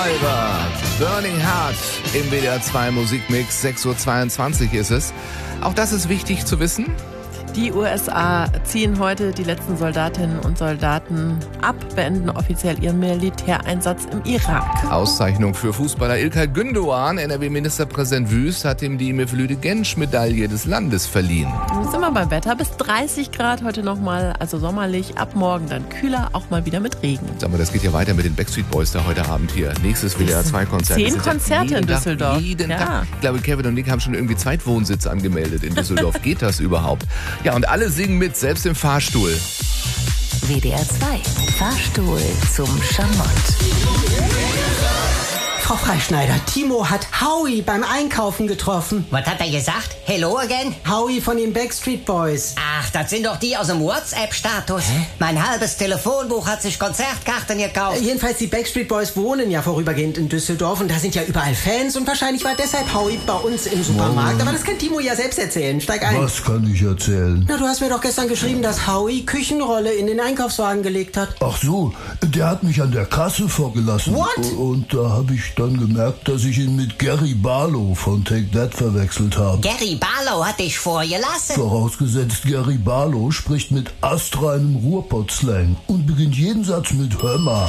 Neubert, Burning Heart im WDR 2 Musikmix, 6:22 Uhr ist es. Auch das ist wichtig zu wissen. Die USA ziehen heute die letzten Soldatinnen und Soldaten ab, beenden offiziell ihren Militäreinsatz im Irak. Auszeichnung für Fußballer İlkay Gündoğan. NRW-Ministerpräsident Wüst hat ihm die Mevlüt-Genç-Medaille des Landes verliehen. Jetzt sind wir beim Wetter. Bis 30 Grad heute nochmal, also sommerlich. Ab morgen dann kühler, auch mal wieder mit Regen. Sag mal, das geht ja weiter mit den Backstreet Boys da heute Abend hier. Nächstes WDR 2-Konzert. 10 Konzerte in Düsseldorf. Jeden Tag. Ich glaube, Kevin und Nick haben schon irgendwie Zweitwohnsitz angemeldet in Düsseldorf. Geht das überhaupt? Ja, und alle singen mit, selbst im Fahrstuhl. WDR 2, Fahrstuhl zum Schamott. Frau Freischneider, Timo hat Howie beim Einkaufen getroffen. Was hat er gesagt? Hello again? Howie von den Backstreet Boys. Ach, das sind doch die aus dem WhatsApp-Status. Mein halbes Telefonbuch hat sich Konzertkarten gekauft. Jedenfalls, die Backstreet Boys wohnen ja vorübergehend in Düsseldorf und da sind ja überall Fans und wahrscheinlich war deshalb Howie bei uns im Supermarkt. Aber das kann Timo ja selbst erzählen. Steig ein. Was kann ich erzählen? Na, du hast mir doch gestern geschrieben, dass Howie Küchenrolle in den Einkaufswagen gelegt hat. Ach so, der hat mich an der Kasse vorgelassen. What? Und da habe ich dann gemerkt, dass ich ihn mit Gary Barlow von Take That verwechselt habe. Gary Barlow hat dich vorgelassen. Vorausgesetzt, Gary Barlow spricht mit astreinem Ruhrpott-Slang und beginnt jeden Satz mit Hör mal.